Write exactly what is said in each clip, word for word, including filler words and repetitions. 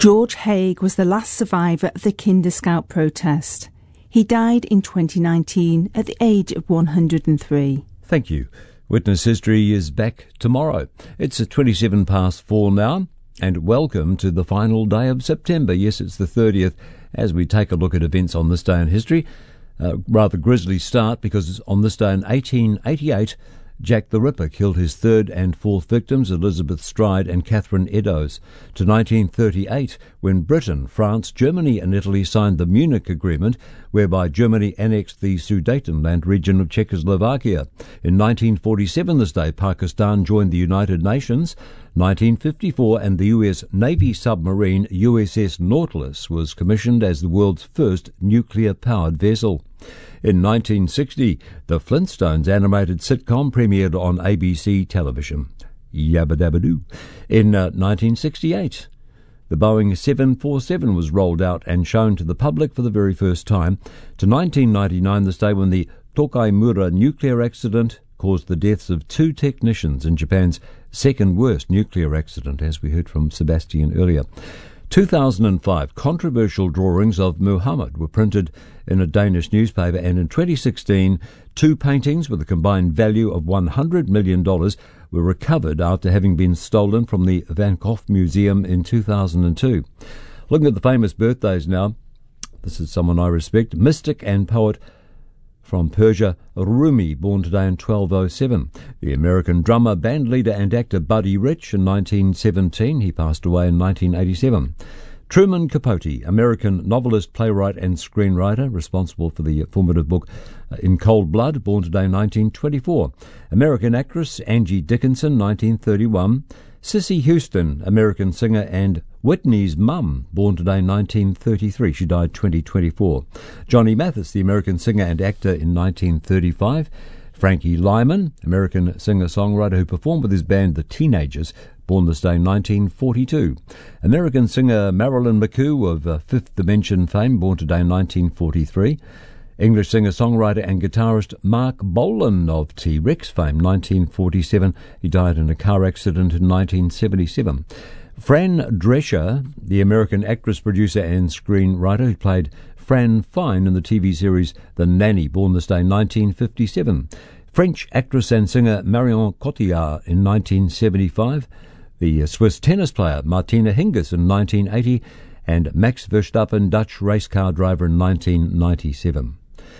George Haigh was the last survivor of the Kinder Scout protest. He died in twenty nineteen at the age of one hundred and three. Thank you. Witness History is back tomorrow. It's at twenty-seven past four now, and welcome to the final day of September. Yes, it's the thirtieth, as we take a look at events on this day in history. Uh, rather grisly start, because on this day in eighteen eighty-eight, Jack the Ripper killed his third and fourth victims, Elizabeth Stride and Catherine Eddowes. To nineteen thirty-eight, when Britain, France, Germany and Italy signed the Munich Agreement, whereby Germany annexed the Sudetenland region of Czechoslovakia. In nineteen forty-seven this day, Pakistan joined the United Nations. nineteen fifty-four, and the U S Navy submarine U S S Nautilus was commissioned as the world's first nuclear-powered vessel. In nineteen sixty, the Flintstones animated sitcom premiered on A B C television. Yabba dabba doo. In uh, nineteen sixty-eight, the Boeing seven forty-seven was rolled out and shown to the public for the very first time. To nineteen ninety-nine, this day when the Tokaimura nuclear accident caused the deaths of two technicians in Japan's second worst nuclear accident, as we heard from Sebastian earlier. two thousand five, controversial drawings of Muhammad were printed in a Danish newspaper, and in twenty sixteen, two paintings with a combined value of one hundred million dollars were recovered after having been stolen from the Van Gogh Museum in two thousand two. Looking at the famous birthdays now, this is someone I respect, mystic and poet from Persia, Rumi, born today in twelve oh seven. The American drummer, band leader and actor Buddy Rich in nineteen seventeen. He passed away in nineteen eighty-seven. Truman Capote, American novelist, playwright and screenwriter, responsible for the formative book uh, In Cold Blood, born today in nineteen twenty-four. American actress Angie Dickinson, nineteen thirty-one. Cissy Houston, American singer and Whitney's mum, born today in nineteen thirty-three. She died twenty twenty-four. Johnny Mathis, the American singer and actor, in nineteen thirty-five. Frankie Lyman, American singer-songwriter who performed with his band The Teenagers, born this day in nineteen forty-two. American singer Marilyn McCoo of uh, Fifth Dimension fame, born today in nineteen forty-three. English singer-songwriter and guitarist Mark Bolan of T-Rex fame, nineteen forty-seven. He died in a car accident in nineteen seventy-seven. Fran Drescher, the American actress, producer and screenwriter who played Fran Fine in the T V series The Nanny, born this day in nineteen fifty-seven. French actress and singer Marion Cotillard in nineteen seventy-five. The Swiss tennis player Martina Hingis in nineteen eighty. And Max Verstappen, Dutch race car driver, in nineteen ninety-seven.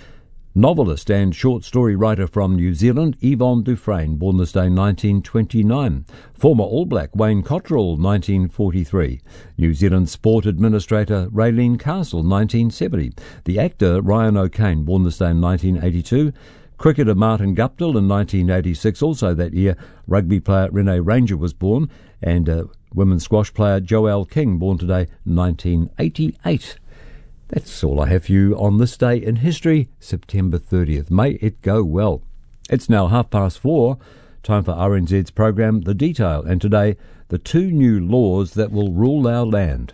Novelist and short story writer from New Zealand, Yvonne Dufresne, born this day in nineteen twenty-nine. Former All Black Wayne Cottrell, nineteen forty-three. New Zealand sport administrator Raylene Castle, nineteen seventy. The actor Ryan O'Kane, born this day in nineteen eighty-two. Cricketer Martin Guptill in nineteen eighty-six. Also that year, rugby player Renee Ranger was born, and uh, women's squash player Joelle King, born today in nineteen eighty-eight. That's all I have for you on this day in history, September thirtieth. May it go well. It's now half past four. Time for R N Z's program, The Detail, and today, the two new laws that will rule our land.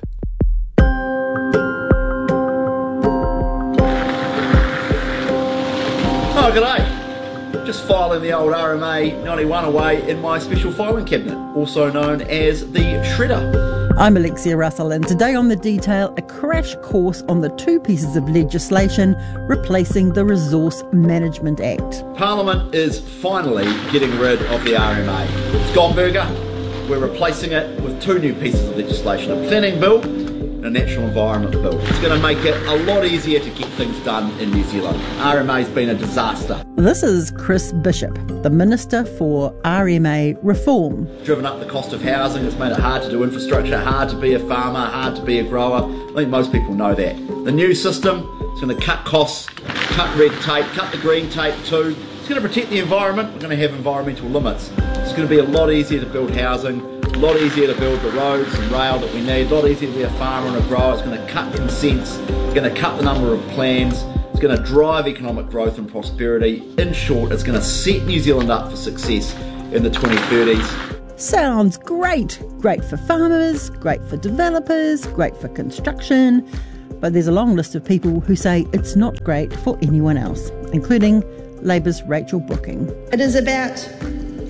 Oh, g'day. Just filing the old R M A ninety-one away in my special filing cabinet, also known as the Shredder. I'm Alexia Russell, and today on The Detail, a crash course on the two pieces of legislation replacing the Resource Management Act. Parliament is finally getting rid of the R M A. It's gone burger. We're replacing it with two new pieces of legislation, a planning bill and a natural environment bill. It's going to make it a lot easier to get things done in New Zealand. R M A's been a disaster. This is Chris Bishop, the Minister for R M A Reform. Driven up the cost of housing, it's made it hard to do infrastructure, hard to be a farmer, hard to be a grower. I think most people know that. The new system is going to cut costs, cut red tape, cut the green tape too. It's going to protect the environment. We're going to have environmental limits. It's going to be a lot easier to build housing, a lot easier to build the roads and rail that we need, a lot easier to be a farmer and a grower. It's going to cut consents, it's going to cut the number of plans, it's going to drive economic growth and prosperity. In short, it's going to set New Zealand up for success in the twenty thirties. Sounds great. Great for farmers, great for developers, great for construction. But there's a long list of people who say it's not great for anyone else, including Labour's Rachel Brooking. It is about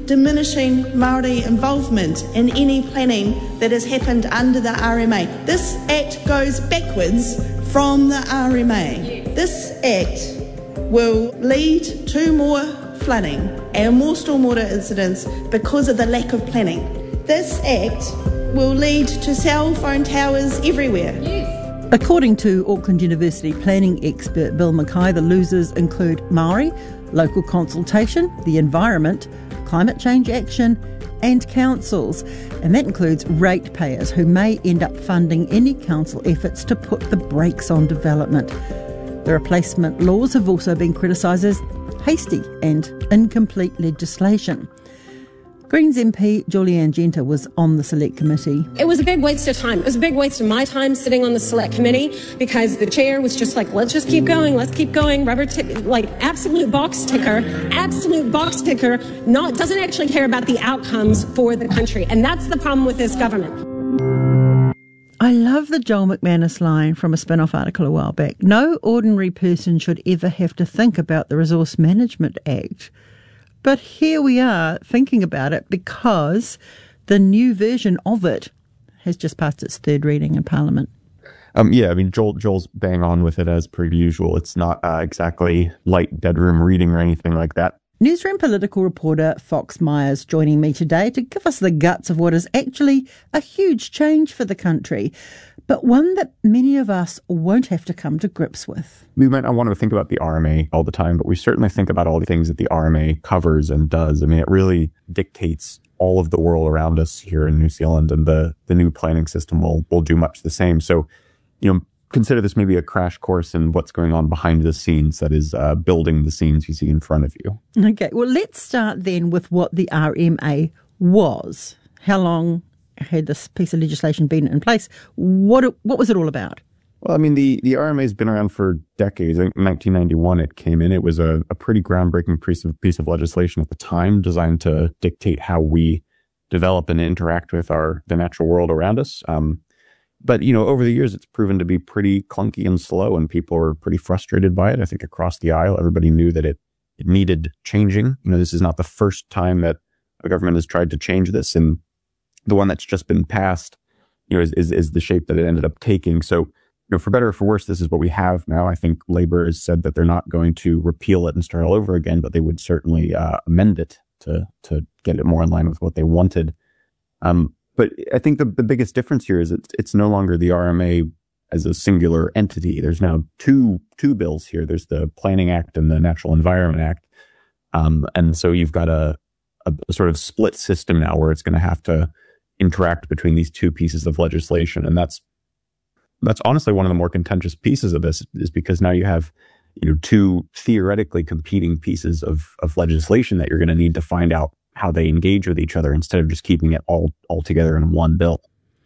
diminishing Māori involvement in any planning that has happened under the R M A. This Act goes backwards from the R M A. This Act will lead to more flooding and more stormwater incidents because of the lack of planning. This Act will lead to cell phone towers everywhere. Yes. According to Auckland University planning expert Bill Mackay, the losers include Māori, local consultation, the environment, climate change action and councils. And that includes ratepayers who may end up funding any council efforts to put the brakes on development. The replacement laws have also been criticised as hasty and incomplete legislation. Greens M P Julianne Genter was on the Select Committee. It was a big waste of time. It was a big waste of my time sitting on the Select Committee because the chair was just like, let's just keep going, let's keep going, rubber tick, like absolute box ticker, absolute box ticker, not doesn't actually care about the outcomes for the country. And that's the problem with this government. I love the Joel McManus line from a spin-off article a while back. No ordinary person should ever have to think about the Resource Management Act. But here we are thinking about it because the new version of it has just passed its third reading in Parliament. Um, yeah, I mean, Joel, Joel's bang on with it as per usual. It's not uh, exactly light bedroom reading or anything like that. Newsroom political reporter Fox Myers joining me today to give us the guts of what is actually a huge change for the country, but one that many of us won't have to come to grips with. We might not want to think about the R M A all the time, but we certainly think about all the things that the R M A covers and does. I mean, it really dictates all of the world around us here in New Zealand, and the, the new planning system will, will do much the same. So, you know, consider this maybe a crash course in what's going on behind the scenes, that is uh, building the scenes you see in front of you. Okay, well, let's start then with what the R M A was. How long had this piece of legislation been in place? What what was it all about? Well, I mean, the, the R M A has been around for decades. I think in nineteen ninety-one it came in. It was a, a pretty groundbreaking piece of, piece of legislation at the time, designed to dictate how we develop and interact with our the natural world around us. Um, But, you know, over the years, it's proven to be pretty clunky and slow, and people are pretty frustrated by it. I think across the aisle, everybody knew that it, it needed changing. You know, this is not the first time that a government has tried to change this, and the one that's just been passed, you know, is, is, is the shape that it ended up taking. So, you know, for better or for worse, this is what we have now. I think Labour has said that they're not going to repeal it and start all over again, but they would certainly uh, amend it to to get it more in line with what they wanted. Um, But I think the, the biggest difference here is it's, it's no longer the R M A as a singular entity. There's now two two bills here. There's the Planning Act and the Natural Environment Act. Um, and so you've got a, a, a sort of split system now where it's going to have to interact between these two pieces of legislation. And that's that's honestly one of the more contentious pieces of this, is because now you have, you know, two theoretically competing pieces of, of legislation that you're going to need to find out how they engage with each other instead of just keeping it all, all together in one bill.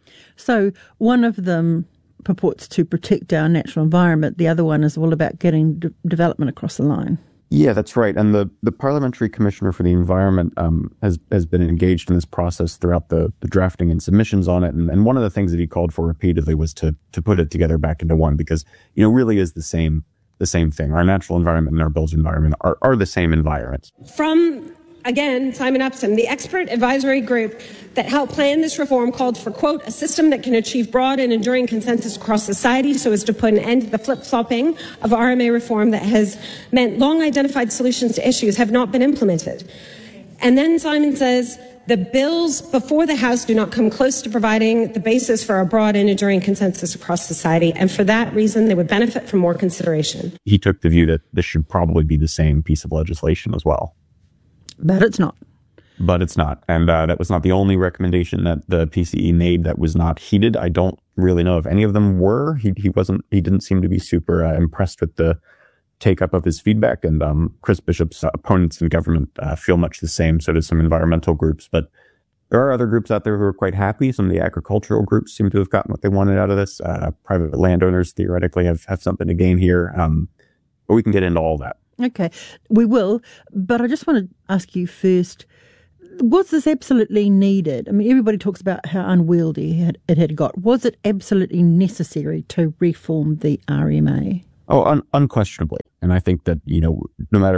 So one of them purports to protect our natural environment. The other one is all about getting d- development across the line. Yeah, that's right. And the, the Parliamentary Commissioner for the Environment um, has has been engaged in this process throughout the, the drafting and submissions on it. And, and one of the things that he called for repeatedly was to to put it together back into one, because, you know, really is the same the same thing. Our natural environment and our built environment are, are the same environments. From Again, Simon Upson, the expert advisory group that helped plan this reform called for, quote, a system that can achieve broad and enduring consensus across society so as to put an end to the flip-flopping of R M A reform that has meant long-identified solutions to issues have not been implemented. And then Simon says, the bills before the House do not come close to providing the basis for a broad and enduring consensus across society, and for that reason, they would benefit from more consideration. He took the view that this should probably be the same piece of legislation as well. But it's not. But it's not. And uh, that was not the only recommendation that the P C E made that was not heeded. I don't really know if any of them were. He he wasn't, he didn't seem to be super uh, impressed with the take up of his feedback. And um, Chris Bishop's uh, opponents in government uh, feel much the same. So does some environmental groups. But there are other groups out there who are quite happy. Some of the agricultural groups seem to have gotten what they wanted out of this. Uh, private landowners theoretically have, have something to gain here. Um, but we can get into all that. Okay, we will, but I just want to ask you first, was this absolutely needed? I mean, everybody talks about how unwieldy it had got. Was it absolutely necessary to reform the R M A? Oh, un- unquestionably. And I think that, you know, no matter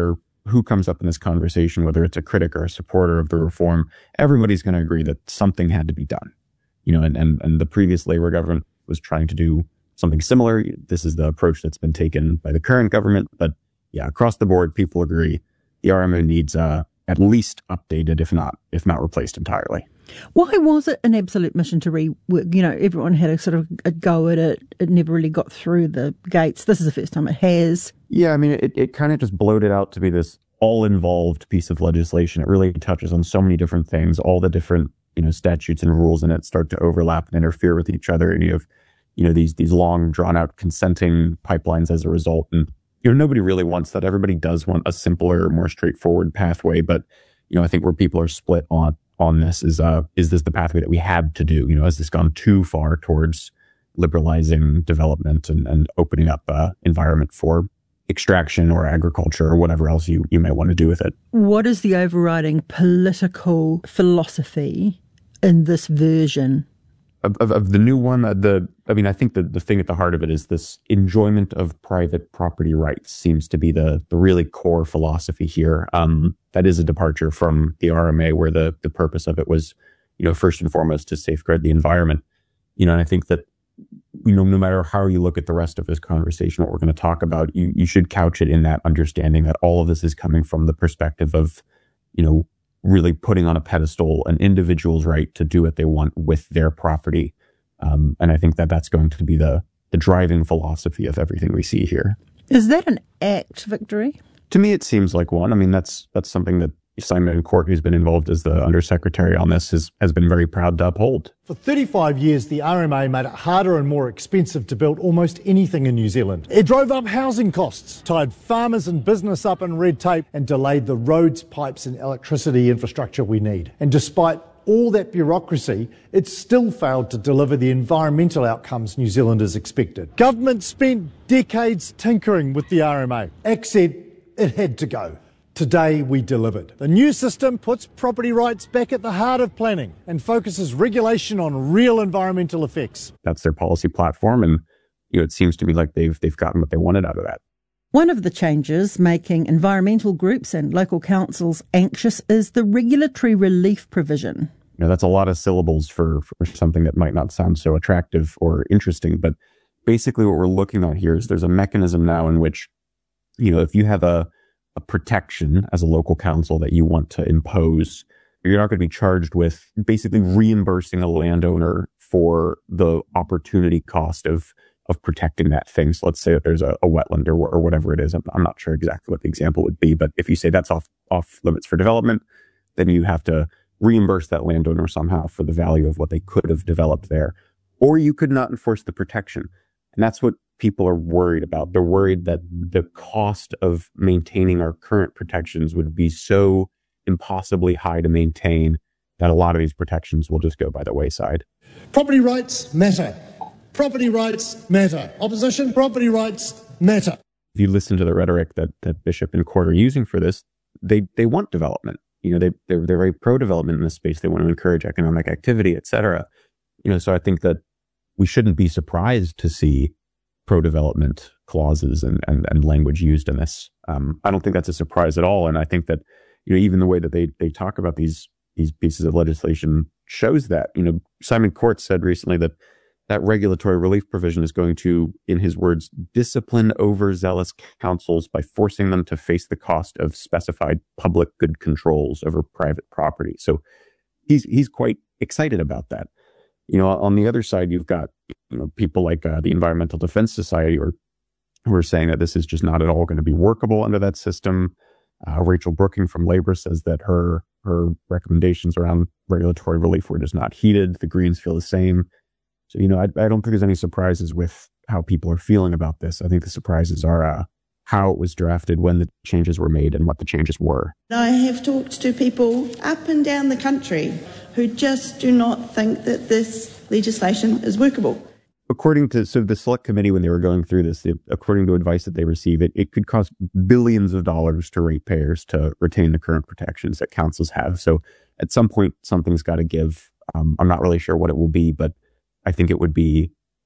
who comes up in this conversation, whether it's a critic or a supporter of the reform, everybody's going to agree that something had to be done. You know, and, and, and the previous Labour government was trying to do something similar. This is the approach that's been taken by the current government. But yeah, across the board, people agree the R M O needs uh, at least updated, if not, if not replaced entirely. Why was it an absolute mission to rework? You know, everyone had a sort of a go at it. It never really got through the gates. This is the first time it has. Yeah, I mean, it, it kind of just bloated out to be this all-involved piece of legislation. It really touches on so many different things. All the different, you know, statutes and rules in it start to overlap and interfere with each other. And you have, you know, these these long, drawn-out consenting pipelines as a result. And, you know, nobody really wants that. Everybody does want a simpler, more straightforward pathway. But, you know, I think where people are split on on this is, uh, is this the pathway that we have to do? You know, has this gone too far towards liberalizing development and, and opening up uh, environment for extraction or agriculture or whatever else you, you may want to do with it? What is the overriding political philosophy in this version? Of, of, of the new one, uh, the I mean, I think the, the thing at the heart of it is this enjoyment of private property rights seems to be the, the really core philosophy here. Um, that is a departure from the R M A, where the, the purpose of it was, you know, first and foremost to safeguard the environment. You know, and I think that, you know, no matter how you look at the rest of this conversation, what we're going to talk about, you, you should couch it in that understanding that all of this is coming from the perspective of, you know, really putting on a pedestal an individual's right to do what they want with their property. Um, and I think that that's going to be the, the driving philosophy of everything we see here. Is that an act victory? To me, it seems like one. I mean, that's that's something that Simon Court, who's been involved as the Undersecretary on this, has, has been very proud to uphold. For thirty-five years, the R M A made it harder and more expensive to build almost anything in New Zealand. It drove up housing costs, tied farmers and business up in red tape, and delayed the roads, pipes and electricity infrastructure we need. And despite all that bureaucracy, it still failed to deliver the environmental outcomes New Zealanders expected. Government spent decades tinkering with the R M A. A C said it had to go. Today we delivered. The new system puts property rights back at the heart of planning and focuses regulation on real environmental effects. That's their policy platform, and you know it seems to me like they've they've gotten what they wanted out of that. One of the changes making environmental groups and local councils anxious is the regulatory relief provision. You know, that's a lot of syllables for, for something that might not sound so attractive or interesting, but basically what we're looking at here is there's a mechanism now in which, you know, if you have a a protection as a local council that you want to impose, you're not going to be charged with basically reimbursing a landowner for the opportunity cost of of protecting that thing. So let's say that there's a, a wetland or, or whatever it is. I'm, I'm not sure exactly what the example would be, but if you say that's off off limits for development, then you have to reimburse that landowner somehow for the value of what they could have developed there. Or you could not enforce the protection. And that's what people are worried about. They're worried that the cost of maintaining our current protections would be so impossibly high to maintain that a lot of these protections will just go by the wayside. Property rights matter. Property rights matter. Opposition, property rights matter. If you listen to the rhetoric that, that Bishop and Court are using for this, they, they want development. You know, they, they're, they're very pro-development in this space. They want to encourage economic activity, et cetera. You know, so I think that we shouldn't be surprised to see pro-development clauses and, and, and language used in this. Um, I don't think that's a surprise at all. And I think that, you know, even the way that they, they talk about these, these pieces of legislation shows that. You know, Simon Court said recently that that regulatory relief provision is going to, in his words, discipline overzealous councils by forcing them to face the cost of specified public good controls over private property. So he's, he's quite excited about that. You know, on the other side, you've got, you know, people like uh, the Environmental Defense Society or who are saying that this is just not at all going to be workable under that system. Uh, Rachel Brooking from Labour says that her her recommendations around regulatory relief were just not heeded. The Greens feel the same. So, you know, I, I don't think there's any surprises with how people are feeling about this. I think the surprises are uh, how it was drafted, when the changes were made, and what the changes were. I have talked to people up and down the country who just do not think that this legislation is workable. According to so the select committee, when they were going through this, it, according to advice that they receive, it, it could cost billions of dollars to ratepayers to retain the current protections that councils have. So at some point, something's got to give. Um, I'm not really sure what it will be, but I think it would be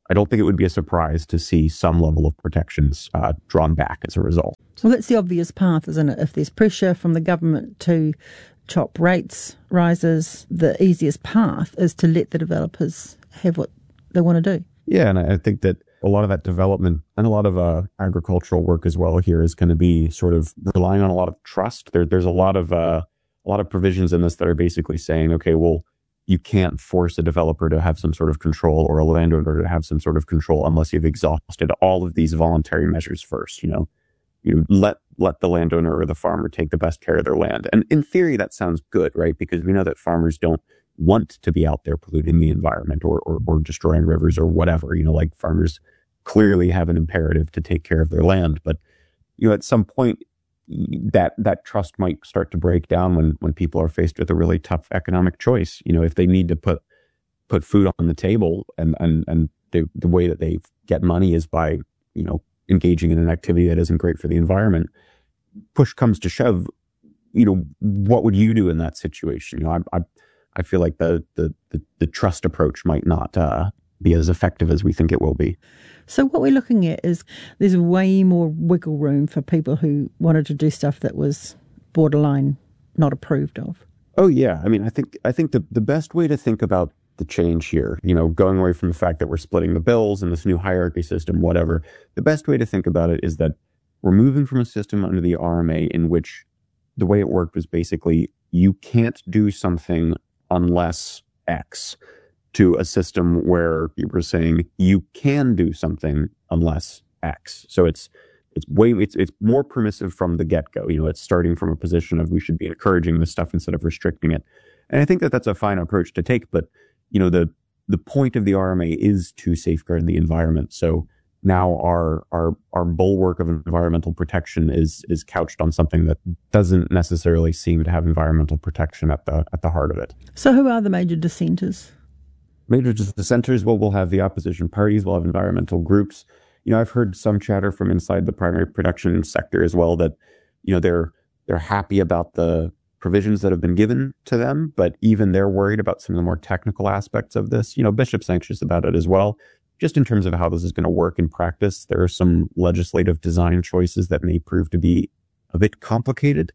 I don't think it would be a surprise to see some level of protections uh, drawn back as a result. Well, that's the obvious path, isn't it? If there's pressure from the government to chop rates rises, the easiest path is to let the developers have what they want to do. Yeah, and I think that a lot of that development and a lot of uh, agricultural work as well here is going to be sort of relying on a lot of trust. There, there's a lot of uh, a lot of provisions in this that are basically saying, okay, well, you can't force a developer to have some sort of control or a landowner to have some sort of control unless you've exhausted all of these voluntary measures first. You know, you let let the landowner or the farmer take the best care of their land. And in theory, that sounds good, right? Because we know that farmers don't want to be out there polluting the environment or, or, or destroying rivers or whatever. You know, like farmers clearly have an imperative to take care of their land. But, you know, at some point, that that trust might start to break down when when people are faced with a really tough economic choice. You know, if they need to put put food on the table and and and the, the way that they get money is by, you know, engaging in an activity that isn't great for the environment, push comes to shove, you know, what would you do in that situation? You know, I I, I feel like the, the the the trust approach might not uh, be as effective as we think it will be. So what we're looking at is there's way more wiggle room for people who wanted to do stuff that was borderline not approved of. Oh yeah, I mean, I think I think the the best way to think about the change here, you know, going away from the fact that we're splitting the bills and this new hierarchy system, whatever, the best way to think about it is that we're moving from a system under the R M A in which the way it worked was basically you can't do something unless X, to a system where you were saying you can do something unless X. So it's it's way it's it's more permissive from the get-go. You know, it's starting from a position of we should be encouraging this stuff instead of restricting it. And I think that that's a fine approach to take. But you know, the the point of the R M A is to safeguard the environment. So now our our our bulwark of environmental protection is is couched on something that doesn't necessarily seem to have environmental protection at the at the heart of it. So who are the major dissenters? Major dissenters, well, we'll have the opposition parties, we'll have environmental groups. You know, I've heard some chatter from inside the primary production sector as well that, you know, they're they're happy about the provisions that have been given to them, but even they're worried about some of the more technical aspects of this. You know, Bishop's anxious about it as well. Just in terms of how this is going to work in practice, there are some legislative design choices that may prove to be a bit complicated.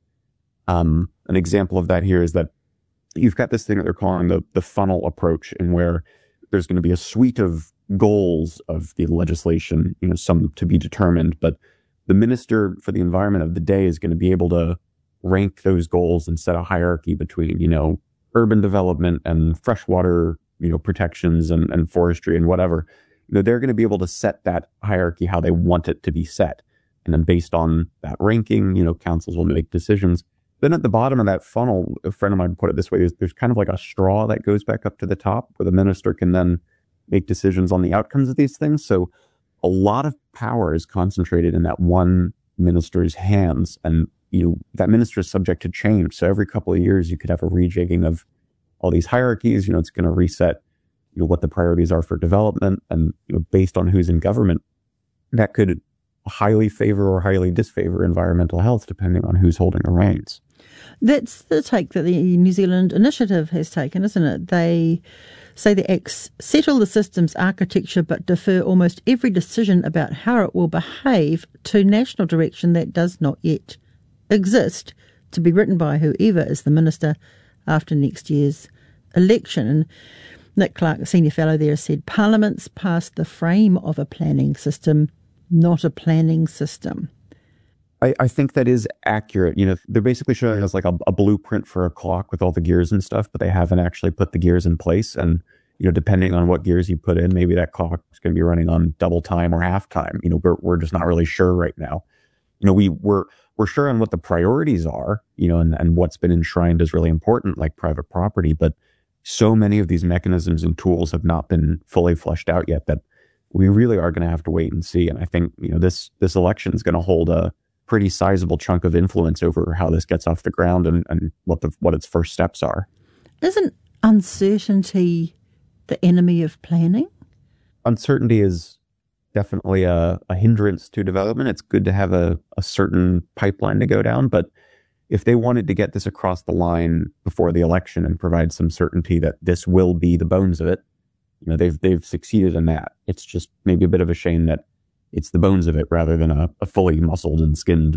Um, an example of that here is that you've got this thing that they're calling the, the funnel approach, in where there's going to be a suite of goals of the legislation, you know, some to be determined, but the minister for the environment of the day is going to be able to rank those goals and set a hierarchy between, you know, urban development and freshwater, you know, protections and, and forestry and whatever. You know, they're going to be able to set that hierarchy how they want it to be set. And then based on that ranking, you know, councils will make decisions. Then at the bottom of that funnel, a friend of mine put it this way, there's, there's kind of like a straw that goes back up to the top where the minister can then make decisions on the outcomes of these things. So a lot of power is concentrated in that one minister's hands, and you know, that minister is subject to change. So every couple of years, you could have a rejigging of all these hierarchies. You know, it's going to reset, you know, what the priorities are for development, and you know, based on who's in government, that could highly favor or highly disfavor environmental health, depending on who's holding the reins. That's the take that the New Zealand Initiative has taken, isn't it? They say the acts settle the system's architecture but defer almost every decision about how it will behave to national direction that does not yet exist, to be written by whoever is the minister after next year's election. And Nick Clark, a senior fellow there, said Parliament's passed the frame of a planning system, not a planning system. I, I think that is accurate. You know, they're basically showing us like a, a blueprint for a clock with all the gears and stuff, but they haven't actually put the gears in place. And, you know, depending on what gears you put in, maybe that clock is going to be running on double time or half time. You know, we're, we're just not really sure right now. You know, we, we're, we're sure on what the priorities are, you know, and, and what's been enshrined as really important, like private property. But so many of these mechanisms and tools have not been fully fleshed out yet that we really are going to have to wait and see. And I think, you know, this, this election is going to hold a pretty sizable chunk of influence over how this gets off the ground and, and what the what its first steps are. Isn't uncertainty the enemy of planning? Uncertainty is definitely a, a hindrance to development. It's good to have a, a certain pipeline to go down, but if they wanted to get this across the line before the election and provide some certainty that this will be the bones of it, You know, they've they've succeeded in that. It's just maybe a bit of a shame that it's the bones of it rather than a, a fully muscled and skinned